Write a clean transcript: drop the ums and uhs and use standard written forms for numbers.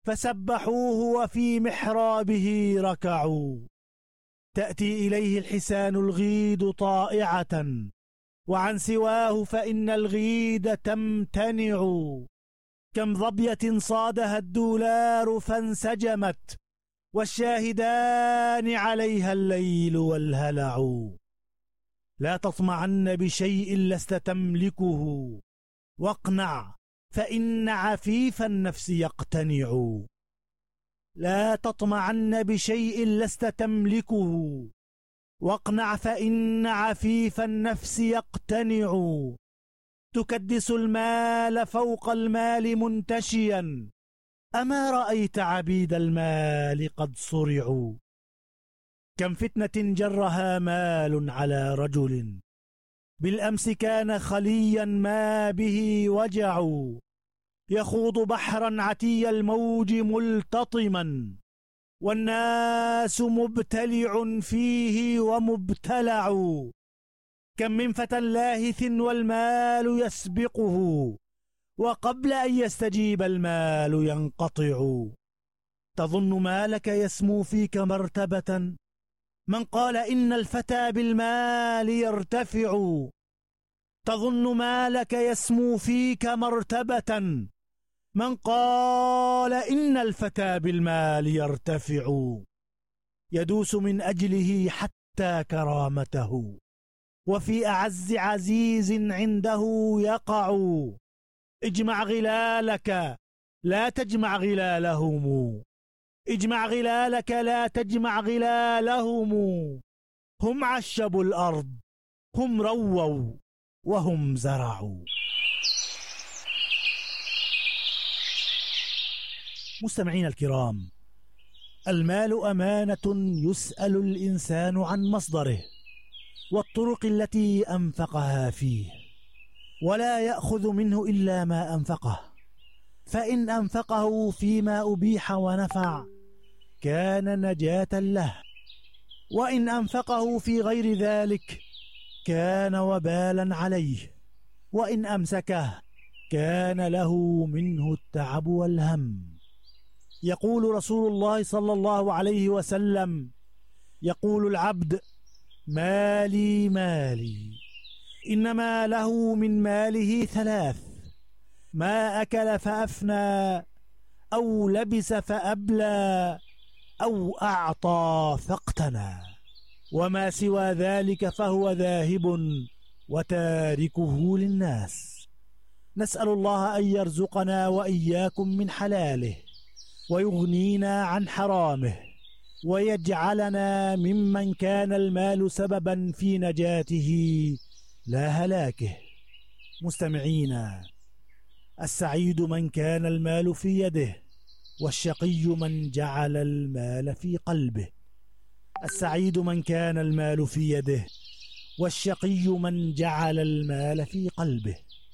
فسبحوه وفي محرابه ركعوا. تأتي إليه الحسان الغيد طائعة، وعن سواه فإن الغيد تمتنع. كم ظبية صادها الدولار فانسجمت، والشاهدان عليها الليل والهلع. لا تطمعن بشيء لست تملكه، واقنع فإن عفيف النفس يقتنع. لا تطمعن بشيء لست تملكه، واقنع فإن عفيف النفس يقتنع. تكدس المال فوق المال منتشيا، أما رأيت عبيد المال قد صرعوا. كم فتنة جرها مال على رجل، بالأمس كان خليا ما به وجع. يخوض بحرا عتي الموج ملتطما، والناس مبتلع فيه ومبتلع. كم من فتى لاهث والمال يسبقه، وقبل أن يستجيب المال ينقطع. تظن مالك يسمو فيك مرتبة، من قال إن الفتى بالمال يرتفع. تظن مالك يسمو فيك مرتبة، من قال إن الفتى بالمال يرتفع. يدوس من أجله حتى كرامته، وفي أعز عزيز عنده يقع. اجمع غلالك لا تجمع غلالهم، اجمع غلالك لا تجمع غلالهم. هم عشبوا الأرض، هم رووا، وهم زرعوا. مستمعين الكرام، المال أمانة يسأل الإنسان عن مصدره والطرق التي أنفقها فيه، ولا يأخذ منه إلا ما أنفقه. فإن أنفقه فيما أبيح ونفع كان نجاة له، وإن أنفقه في غير ذلك كان وبالا عليه، وإن أمسكه كان له منه التعب والهم. يقول رسول الله صلى الله عليه وسلم: يقول العبد: مالي مالي، إنما له من ماله ثلاث: ما أكل فأفنى، أو لبس فأبلى، أو أعطى فاقتنى، وما سوى ذلك فهو ذاهب وتاركه للناس. نسأل الله أن يرزقنا وإياكم من حلاله، ويغنينا عن حرامه، ويجعلنا ممن كان المال سببا في نجاته لا هلاكه. مستمعينا، السعيد من كان المال في يده، والشقي من جعل المال في قلبه. السعيد من كان المال في يده، والشقي من جعل المال في قلبه.